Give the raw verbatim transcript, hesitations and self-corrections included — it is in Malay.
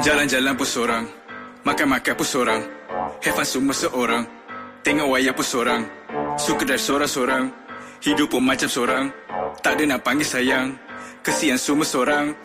Jalan-jalan pun sorang, makan-makan pun sorang, have fun semua seorang, tengok wayang pun sorang, suka dari sorang-sorang, hidup pun macam sorang, tak ada nak panggil sayang, kesian semua sorang.